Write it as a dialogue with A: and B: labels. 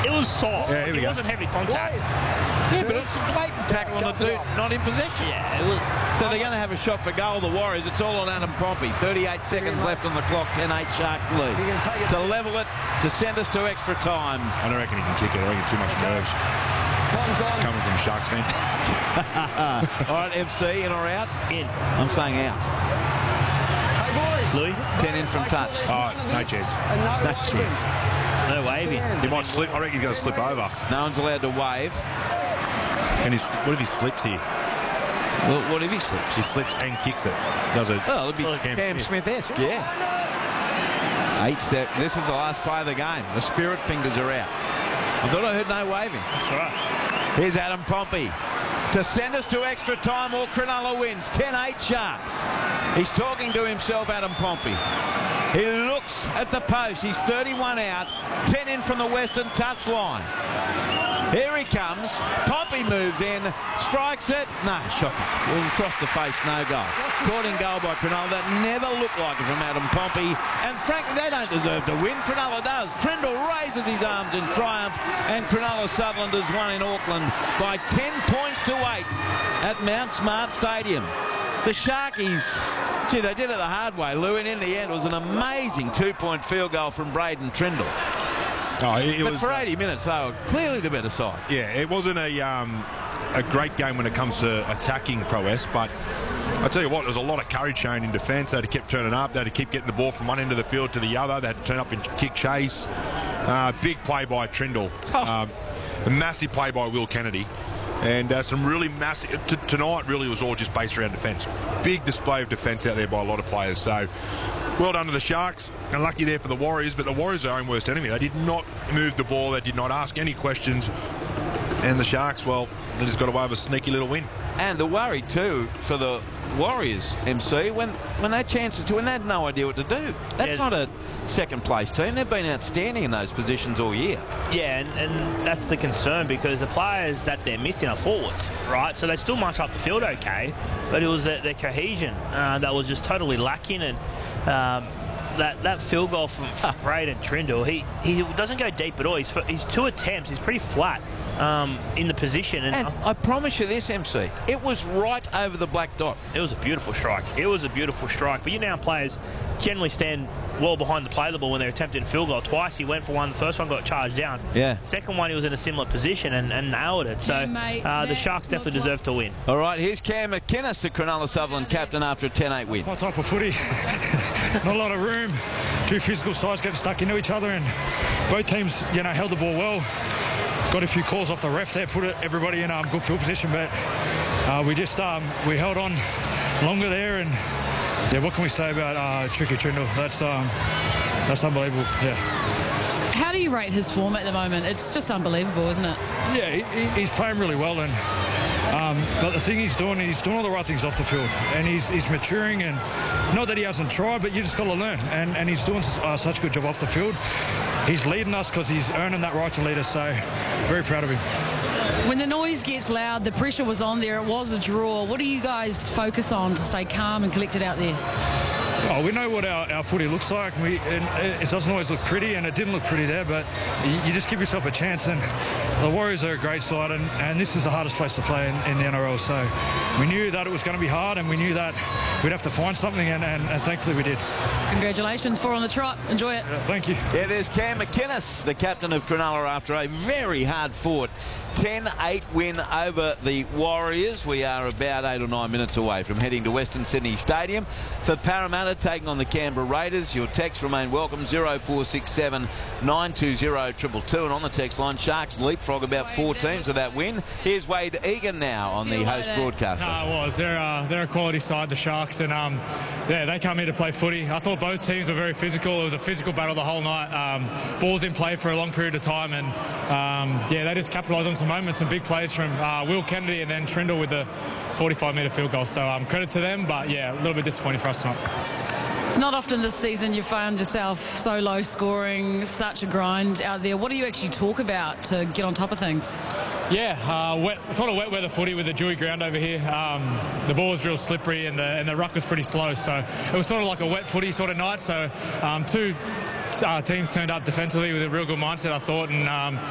A: It was soft.
B: Yeah,
A: It wasn't heavy contact.
C: Yeah, but it's a blatant tackle on the dude, not in possession.
A: Yeah, it was.
C: So they're going to have a shot for goal, the Warriors. It's all on Adam Pompey. 38 seconds left on the clock, 10-8 Shark lead. To level it, to send us to extra time.
B: I don't reckon he can kick it. I reckon too much nerves. Coming from Sharks fan.
C: All right, FC, in or out?
A: In.
C: I'm saying out.
A: Louis?
C: 10 in from touch.
B: Oh, no chance.
C: No chance.
A: No waving.
B: He might slip. I reckon he's going to slip over.
C: No one's allowed to wave.
B: Can he? What if he slips here?
C: Well, what if he slips?
B: He slips and kicks it. Does it?
C: Well, it'll be Cam Smith-esque. Yeah. 8 seconds. This is the last play of the game. The spirit fingers are out. I thought I heard no waving.
A: That's all right.
C: Here's Adam Pompey to send us to extra time, or Cronulla wins. 10-8 Sharks. He's talking to himself, Adam Pompey. He looks at the post. He's 31 out, 10 in from the western touchline. Here he comes. Pompey moves in, strikes it. No, shocker. It was across the face, no goal. Caught in goal by Cronulla. That never looked like it from Adam Pompey. And frankly, they don't deserve to win. Cronulla does. Trindle raises his arms in triumph, and Cronulla Southlanders won in Auckland by 10 points to 8 at Mount Smart Stadium. The Sharkies, gee, they did it the hard way, Lou, and in the end it was an amazing 2-point field goal from Braden Trindle.
B: Oh, it
C: But
B: was,
C: for 80 minutes, they were clearly the better side.
B: yeah, it wasn't a great game when it comes to attacking prowess, but I tell you what, there's a lot of courage shown in defence. They had to keep turning up. They had to keep getting the ball from one end of the field to the other. They had to turn up and kick chase. Big play by Trindle. A massive play by Will Kennedy. And some really massive... Tonight really was all just based around defence. Big display of defence out there by a lot of players. So, well done to the Sharks. And lucky there for the Warriors. But the Warriors are their own worst enemy. They did not move the ball. They did not ask any questions. And the Sharks, well, they just got away with a sneaky little win.
C: And the worry, too, for the Warriors, MC, when they had chances to win, they had no idea what to do. That's not a second-place team. They've been outstanding in those positions all year.
A: Yeah, and that's the concern, because the players that they're missing are forwards, right? So they still march up the field okay, but it was their cohesion that was just totally lacking. And that field goal from Braden Trindle, he doesn't go deep at all. He's 2 attempts. He's pretty flat in the position.
C: And I promise you this, MC, it was right over the black dot.
A: It was a beautiful strike. It was a beautiful strike. But you know, players generally stand well behind the play the ball when they're attempting a field goal. Twice he went for one. The first one got charged down.
C: Yeah.
A: Second one he was in a similar position and nailed it. So the Sharks definitely deserve to win.
C: All right, here's Cam McInnes, the Cronulla Sutherland captain, after a 10-8 win.
D: My type of footy. Not a lot of room. Two physical sides getting stuck into each other, and both teams, you know, held the ball well. Got a few calls off the ref there, put everybody in good field position, but we just we held on longer there, and yeah, what can we say about Tricky Trindle? That's unbelievable. Yeah.
E: How do you rate his form at the moment? It's just unbelievable, isn't it?
D: Yeah, he's playing really well, and but the thing he's doing all the right things off the field, and he's maturing, and not that he hasn't tried, but you just got to learn, and he's doing such a good job off the field. He's leading us because he's earning that right to lead us, so very proud of him.
E: When the noise gets loud, the pressure was on there, it was a draw. What do you guys focus on to stay calm and collected out there?
D: Oh, we know what our footy looks like. And it doesn't always look pretty, and it didn't look pretty there, but you just give yourself a chance. And the Warriors are a great side, and this is the hardest place to play in the NRL. So we knew that it was going to be hard, and we knew that we'd have to find something, and thankfully we did.
E: Congratulations, 4 on the trot. Enjoy it.
D: Thank you.
C: Yeah, there's Cam McInnes, the captain of Cronulla, after a very hard-fought 10-8 win over the Warriors. We are about 8 or 9 minutes away from heading to Western Sydney Stadium for Parramatta taking on the Canberra Raiders. Your texts remain welcome, 0467 920 222, and on the text line, Sharks leapfrog about 4 teams with that win. Here's Wade Egan now on the host broadcaster.
F: No, it was. They're a quality side, the Sharks, and yeah, they come here to play footy. I thought both teams were very physical. It was a physical battle the whole night. Balls in play for a long period of time, and yeah, they just capitalised on some moments, some big plays from Will Kennedy and then Trindle with the 45-metre field goal. So credit to them, but yeah, a little bit disappointing for us tonight.
E: It's not often this season you found yourself so low scoring, such a grind out there. What do you actually talk about to get on top of things?
F: Yeah, sort of wet weather footy with the dewy ground over here. The ball was real slippery, and the ruck was pretty slow. So it was sort of like a wet footy sort of night. So two teams turned up defensively with a real good mindset, I thought, and